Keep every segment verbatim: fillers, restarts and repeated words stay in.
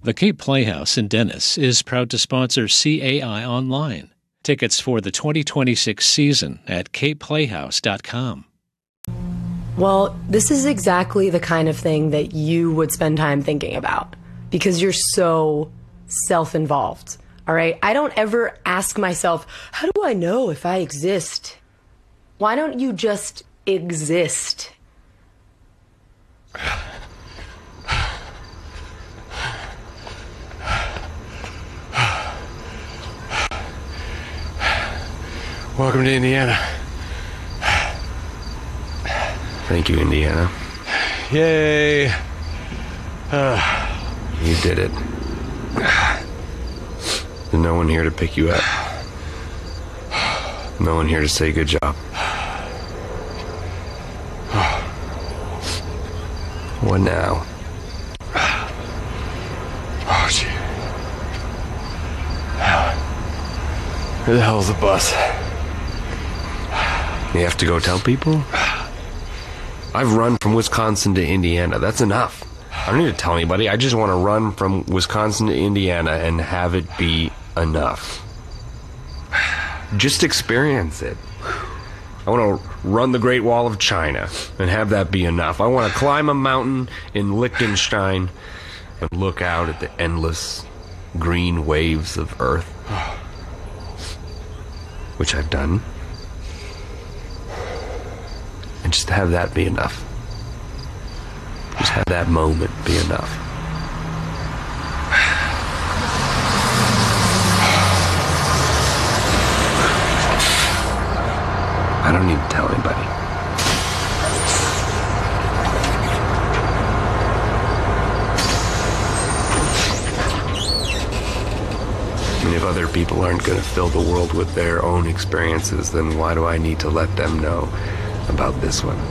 The Cape Playhouse in Dennis is proud to sponsor C A I Online. Tickets for the twenty twenty-six season at cape playhouse dot com. Well, this is exactly the kind of thing that you would spend time thinking about because you're so self-involved, all right? I don't ever ask myself, how do I know if I exist? Why don't you just exist? Welcome to Indiana. Thank you, Indiana. Yay. Uh, you did it. There's no one here to pick you up. No one here to say good job. What now? Oh, gee. Where the hell's the bus? You have to go tell people? I've run from Wisconsin to Indiana. That's enough. I don't need to tell anybody. I just want to run from Wisconsin to Indiana and have it be enough. Just experience it. I want to run the Great Wall of China and have that be enough. I want to climb a mountain in Liechtenstein and look out at the endless green waves of Earth, which I've done. And just have that be enough. Just have that moment be enough. I don't need to tell anybody. I mean, if other people aren't going to fill the world with their own experiences, then why do I need to let them know about this one?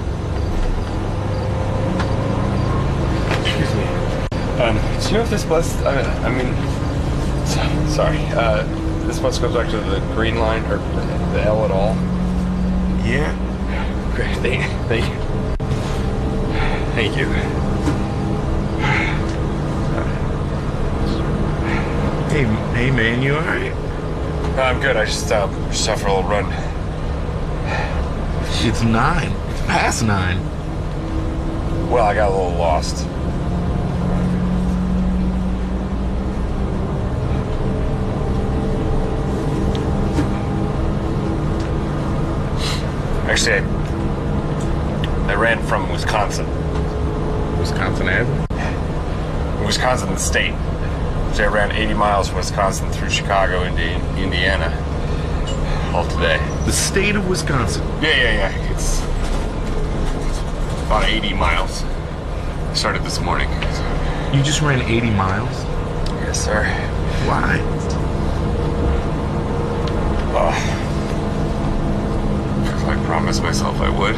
Excuse me. Um, do you know if this bus, I mean, I mean so, sorry, uh, this bus goes back to the Green Line, or the L at all? Yeah. Great, thank, thank you. Thank you. Hey, hey man, you alright? No, I'm good, I just, uh, just out for a little run. It's nine. It's past nine. Well, I got a little lost. Actually, I, I ran from Wisconsin. Wisconsin Avenue? Wisconsin, the state. So I ran eighty miles from Wisconsin through Chicago into Indiana. All today. The state of Wisconsin? Yeah, yeah, yeah. It's about eighty miles. I started this morning. So. You just ran eighty miles? Yes, sir. Why? Oh. I promised myself I would.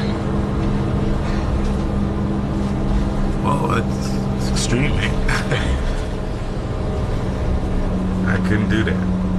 Well, it's, it's extreme, man. I couldn't do that.